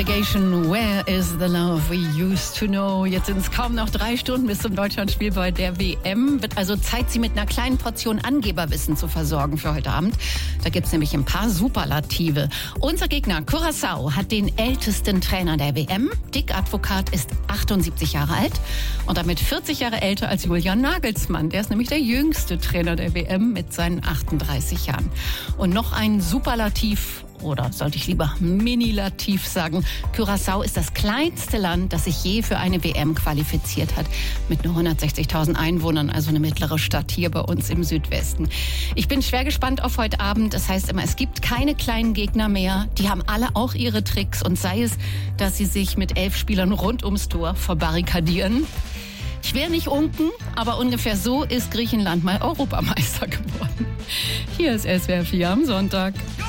Where is the love we used to know? Jetzt sind es kaum noch 3 Stunden bis zum Deutschlandspiel bei der WM. Wird also Zeit, Sie mit einer kleinen Portion Angeberwissen zu versorgen für heute Abend. Da gibt es nämlich ein paar Superlative. Unser Gegner Curaçao hat den ältesten Trainer der WM. Dick Advokat ist 78 Jahre alt und damit 40 Jahre älter als Julian Nagelsmann. Der ist nämlich der jüngste Trainer der WM mit seinen 38 Jahren. Und noch ein Superlativ, oder sollte ich lieber Minilativ sagen. Curaçao ist das kleinste Land, das sich je für eine WM qualifiziert hat. Mit nur 160.000 Einwohnern, also eine mittlere Stadt hier bei uns im Südwesten. Ich bin schwer gespannt auf heute Abend. Das heißt immer, es gibt keine kleinen Gegner mehr. Die haben alle auch ihre Tricks. Und sei es, dass sie sich mit 11 Spielern rund ums Tor verbarrikadieren. Ich will nicht unken, aber ungefähr so ist Griechenland mal Europameister geworden. Hier ist SWR 4 am Sonntag.